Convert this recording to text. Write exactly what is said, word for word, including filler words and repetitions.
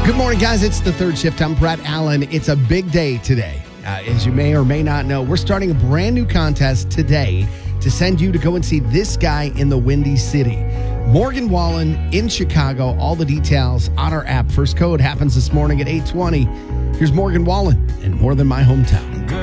Good morning, guys. It's the third shift. I'm Brett Allen. It's a big day today. Uh, as you may or may not know, we're starting a brand new contest today to send you to go and see this guy in the Windy City. Morgan Wallen in Chicago. All the details on our app. First code happens this morning at eight twenty. Here's Morgan Wallen in More Than My Hometown.